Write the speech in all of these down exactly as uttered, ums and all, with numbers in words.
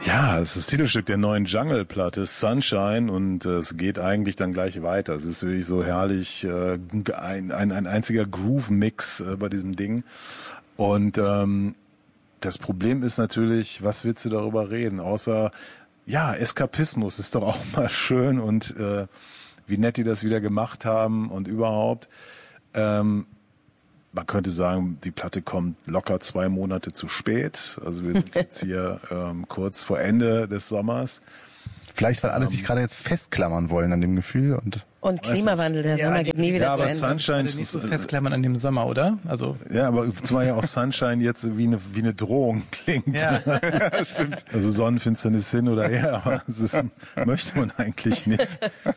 Ja, es ist das Titelstück der neuen Jungle-Platte, Sunshine, und äh, es geht eigentlich dann gleich weiter. Es ist wirklich so herrlich, äh, ein, ein, ein einziger Groove-Mix äh, bei diesem Ding. Und ähm, das Problem ist natürlich, was willst du darüber reden, außer, ja, Eskapismus ist doch auch mal schön und äh, wie nett die das wieder gemacht haben und überhaupt. Ähm, man könnte sagen, die Platte kommt locker zwei Monate zu spät. Also wir sind jetzt hier ähm, kurz vor Ende des Sommers. Vielleicht, weil alle um, sich gerade jetzt festklammern wollen an dem Gefühl und und Klimawandel, der Sommer ja, geht nie wieder ja, zu aber Ende. Sunshine nicht so festklammern an dem Sommer, oder? Also ja, aber zumal ja auch Sunshine jetzt wie eine wie eine Drohung klingt. Ja. Stimmt. Also Sonnenfinsternis hin oder her, aber das ist, möchte man eigentlich nicht.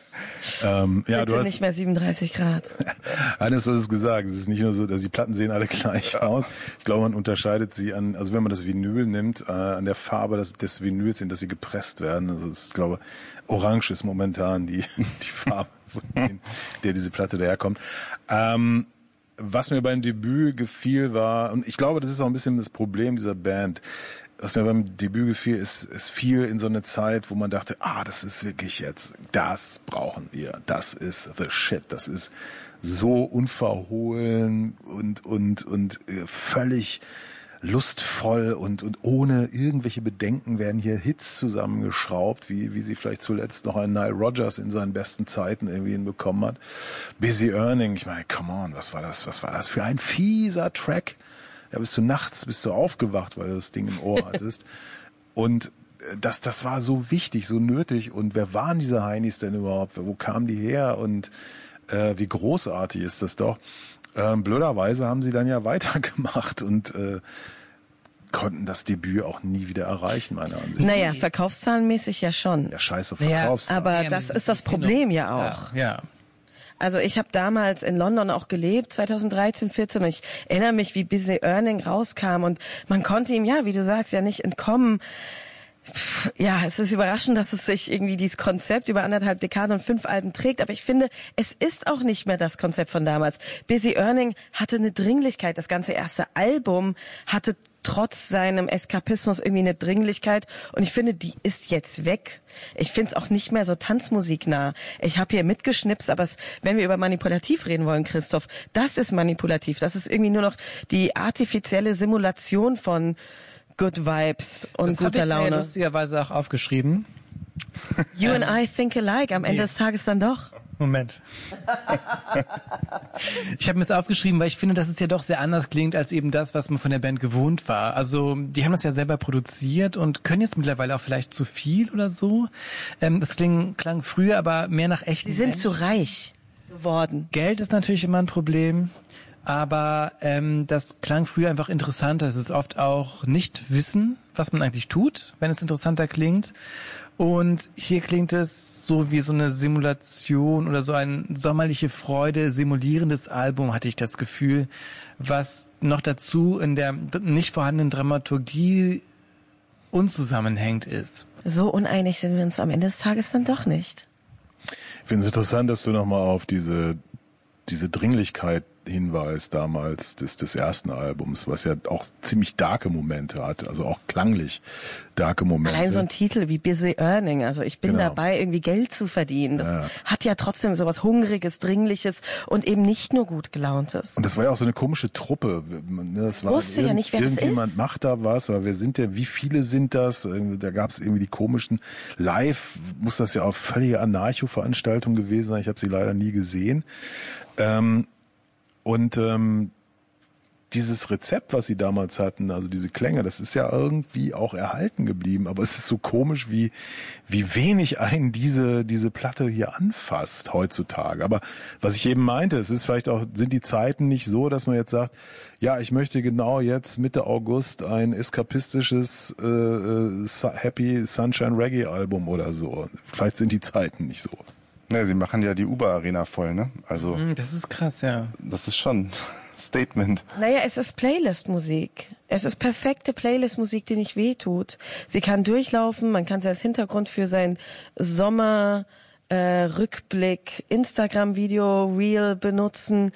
Ähm, ja, Bitte du hast nicht mehr siebenunddreißig Grad. Alles, was es gesagt. Es ist nicht nur so, dass die Platten sehen alle gleich aus. Ich glaube, man unterscheidet sie an, also wenn man das Vinyl nimmt, äh, an der Farbe des, des Vinyls, in das sie gepresst werden. Also ich glaube, orange ist momentan die die Farbe, von der diese Platte daherkommt. Ähm, was mir beim Debüt gefiel war, und ich glaube, das ist auch ein bisschen das Problem dieser Band, was mir beim Debüt gefiel, ist, es fiel in so eine Zeit, wo man dachte, ah, das ist wirklich jetzt, das brauchen wir, das ist the shit, das ist so unverhohlen und und und völlig lustvoll und und ohne irgendwelche Bedenken werden hier Hits zusammengeschraubt, wie wie sie vielleicht zuletzt noch ein Nile Rodgers in seinen besten Zeiten irgendwie hinbekommen hat. Busy Earning, ich meine, come on, was war das, was war das für ein fieser Track? Ja, bist du nachts, bist du aufgewacht, weil du das Ding im Ohr hattest. Und das, das war so wichtig, so nötig. Und wer waren diese Heinis denn überhaupt? Wo kamen die her? Und äh, wie großartig ist das doch? Ähm, blöderweise haben sie dann ja weitergemacht und äh, konnten das Debüt auch nie wieder erreichen, meiner Ansicht nach. Naja, verkaufszahlenmäßig ja schon. Ja, scheiße, Verkaufszahlen. Aber das ist das Problem ja auch. Ja, ja. Also ich habe damals in London auch gelebt, zweitausenddreizehn, vierzehn, und ich erinnere mich, wie Busy Earning rauskam und man konnte ihm, ja, wie du sagst, ja nicht entkommen. Ja, es ist überraschend, dass es sich irgendwie dieses Konzept über anderthalb Dekaden und fünf Alben trägt, aber ich finde, es ist auch nicht mehr das Konzept von damals. Busy Earning hatte eine Dringlichkeit, das ganze erste Album hatte trotz seinem Eskapismus irgendwie eine Dringlichkeit und ich finde, die ist jetzt weg. Ich finde es auch nicht mehr so tanzmusiknah. Ich habe hier mitgeschnipst, aber es, wenn wir über manipulativ reden wollen, Christoph, das ist manipulativ. Das ist irgendwie nur noch die artifizielle Simulation von Good Vibes und das guter ich Laune. Mir lustigerweise auch aufgeschrieben. You and I think alike, am Ende des Tages dann doch. Moment. Ich habe mir das aufgeschrieben, weil ich finde, dass es ja doch sehr anders klingt als eben das, was man von der Band gewohnt war. Also die haben das ja selber produziert und können jetzt mittlerweile auch vielleicht zu viel oder so. Ähm, das kling, klang früher aber mehr nach echten Sie sind Menschen. zu reich geworden. Geld ist natürlich immer ein Problem. Aber ähm, das klang früher einfach interessanter. Es ist oft auch nicht wissen, was man eigentlich tut, wenn es interessanter klingt. Und hier klingt es so wie so eine Simulation oder so ein sommerliche Freude simulierendes Album, hatte ich das Gefühl, was noch dazu in der nicht vorhandenen Dramaturgie unzusammenhängend ist. So uneinig sind wir uns am Ende des Tages dann doch nicht. Ich finde es interessant, dass du nochmal auf diese diese Dringlichkeit hinweist damals des, des ersten Albums, was ja auch ziemlich darke Momente hatte, also auch klanglich darke Momente. Allein so ein Titel wie Busy Earning, also ich bin Genau. dabei, irgendwie Geld zu verdienen. Das Ja. hat ja trotzdem sowas Hungriges, Dringliches und eben nicht nur gut gelauntes. Und das war ja auch so eine komische Truppe. Das war Wusste ja nicht, wer das irgendjemand ist. macht da was, aber wer sind der, wie viele sind das? Da gab es irgendwie die komischen, live muss das ja auch völlige Anarcho-Veranstaltung gewesen sein, ich habe sie leider nie gesehen. Ähm, und ähm, dieses Rezept, was sie damals hatten, also diese Klänge, das ist ja irgendwie auch erhalten geblieben, aber es ist so komisch, wie wie wenig einen diese diese Platte hier anfasst heutzutage. Aber was ich eben meinte, es ist vielleicht auch, sind die Zeiten nicht so, dass man jetzt sagt, ja, ich möchte genau jetzt Mitte August ein eskapistisches äh, äh, Happy Sunshine Reggae Album oder so. Vielleicht sind die Zeiten nicht so. Ja, sie machen ja die Uber-Arena voll, ne? Also Das ist krass, ja. das ist schon Statement. Naja, es ist Playlist-Musik. Es ist perfekte Playlist-Musik, die nicht wehtut. Sie kann durchlaufen, man kann sie als Hintergrund für sein Sommer, äh, Rückblick, Instagram-Video, Reel benutzen.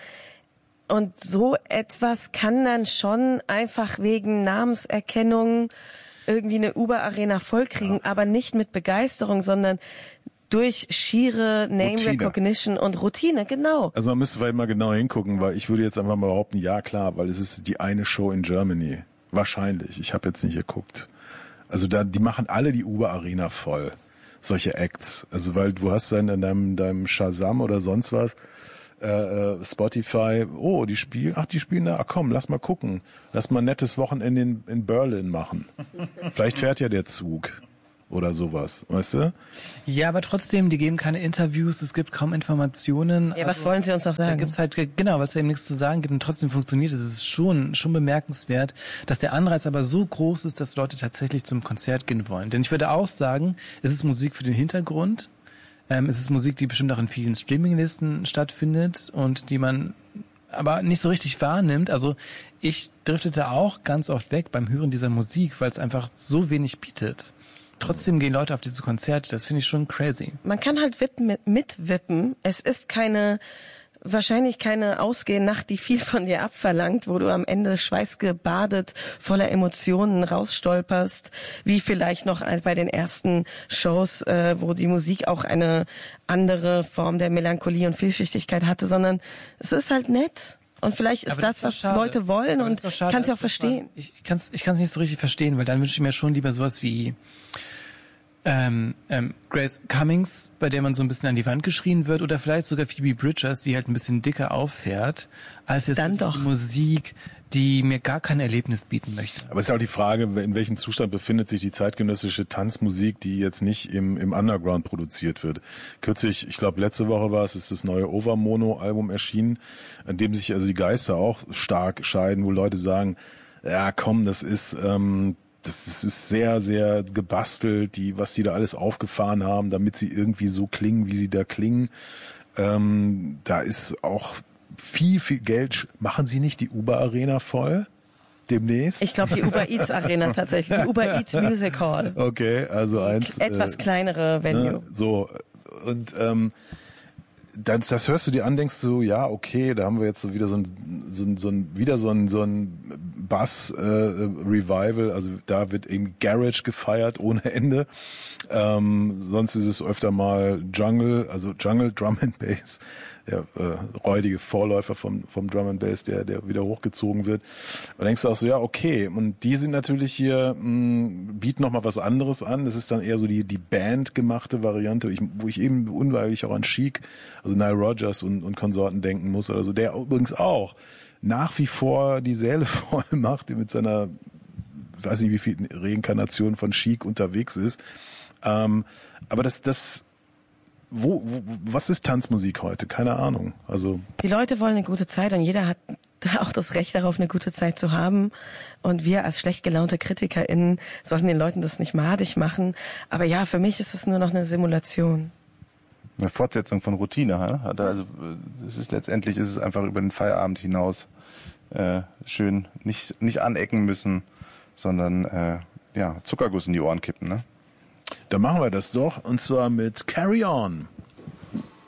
Und so etwas kann dann schon einfach wegen Namenserkennung irgendwie eine Uber-Arena vollkriegen, ja. aber nicht mit Begeisterung, sondern durch schiere Name Routine. Recognition und Routine, genau. Also man müsste vielleicht mal genau hingucken, weil ich würde jetzt einfach mal behaupten, ja klar, weil es ist die eine Show in Germany. Wahrscheinlich. Ich habe jetzt nicht geguckt. Also da, die machen alle die Uber-Arena voll. Solche Acts. Also weil du hast dann in deinem, deinem Shazam oder sonst was, äh, Spotify, oh, die spielen, ach, die spielen da, ach komm, lass mal gucken. Lass mal ein nettes Wochenende in, in Berlin machen. Vielleicht fährt ja der Zug. Oder sowas, weißt du? Ja, aber trotzdem, die geben keine Interviews, es gibt kaum Informationen. Ja, also, was wollen sie uns noch sagen? Da gibt's halt, genau, weil es eben nichts zu sagen gibt und trotzdem funktioniert es. Es ist schon, schon bemerkenswert, dass der Anreiz aber so groß ist, dass Leute tatsächlich zum Konzert gehen wollen. Denn ich würde auch sagen, es ist Musik für den Hintergrund. Ähm, es ist Musik, die bestimmt auch in vielen Streaminglisten stattfindet und die man aber nicht so richtig wahrnimmt. Also ich driftete auch ganz oft weg beim Hören dieser Musik, weil es einfach so wenig bietet. Trotzdem gehen Leute auf diese Konzerte, das finde ich schon crazy. Man kann halt mit, mitwippen. Es ist keine, wahrscheinlich keine Ausgehnacht, die viel von dir abverlangt, wo du am Ende schweißgebadet, voller Emotionen rausstolperst, wie vielleicht noch bei den ersten Shows, äh, wo die Musik auch eine andere Form der Melancholie und Vielschichtigkeit hatte, sondern es ist halt nett. Und vielleicht ist aber das, das was schade. Leute wollen aber und ich kann es ja auch verstehen. Man, ich kann es ich kann's nicht so richtig verstehen, weil dann wünsche ich mir schon lieber sowas wie ähm, ähm, Grace Cummings, bei der man so ein bisschen an die Wand geschrien wird, oder vielleicht sogar Phoebe Bridgers, die halt ein bisschen dicker auffährt, als jetzt dann doch. Musik, die mir gar kein Erlebnis bieten möchte. Aber es ist ja auch die Frage, in welchem Zustand befindet sich die zeitgenössische Tanzmusik, die jetzt nicht im, im Underground produziert wird. Kürzlich, ich glaube letzte Woche war es, ist das neue Overmono-Album erschienen, an dem sich also die Geister auch stark scheiden, wo Leute sagen, ja komm, das ist ähm, das ist sehr, sehr gebastelt, die, was die da alles aufgefahren haben, damit sie irgendwie so klingen, wie sie da klingen. Ähm, da ist auch viel, viel Geld. Machen Sie nicht die Uber-Arena voll demnächst? Ich glaube, die Uber Eats Arena tatsächlich, die Uber Eats Music Hall. Okay, also eins. Etwas äh, kleinere Venue. Ne, so, und ähm, das, das hörst du dir an, denkst du, ja, okay, da haben wir jetzt so wieder so ein, so ein, so ein wieder so ein, so ein Bass-Revival, äh, also da wird eben Garage gefeiert ohne Ende. Ähm, sonst ist es öfter mal Jungle, also Jungle Drum and Bass, der äh, räudige Vorläufer vom vom Drum and Bass, der der wieder hochgezogen wird. Und denkst du auch so, ja, okay, und die sind natürlich hier, mh, bieten noch mal was anderes an. Das ist dann eher so die die Band gemachte Variante, ich, wo ich eben unweigerlich auch an Chic, also Nile Rodgers und und Konsorten denken muss, also der übrigens auch nach wie vor die Säle voll macht, die mit seiner, weiß nicht wie viel Reinkarnation von Chic unterwegs ist. Ähm, aber das, das, wo, wo, was ist Tanzmusik heute? Keine Ahnung. Also die Leute wollen eine gute Zeit und jeder hat auch das Recht darauf, eine gute Zeit zu haben. Und wir als schlecht gelaunte KritikerInnen sollten den Leuten das nicht madig machen. Aber ja, für mich ist es nur noch eine Simulation. Eine Fortsetzung von Routine, ha? Also es ist letztendlich ist es einfach über den Feierabend hinaus äh, schön nicht nicht anecken müssen, sondern äh, ja Zuckerguss in die Ohren kippen, ne? Dann machen wir das doch, und zwar mit Carry On.